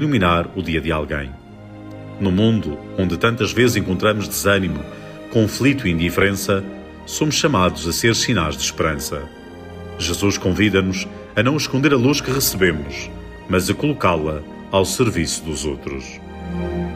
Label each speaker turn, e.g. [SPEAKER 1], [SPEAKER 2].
[SPEAKER 1] iluminar o dia de alguém. No mundo onde tantas vezes encontramos desânimo, conflito e indiferença, somos chamados a ser sinais de esperança. Jesus convida-nos a não esconder a luz que recebemos, mas a colocá-la ao serviço dos outros.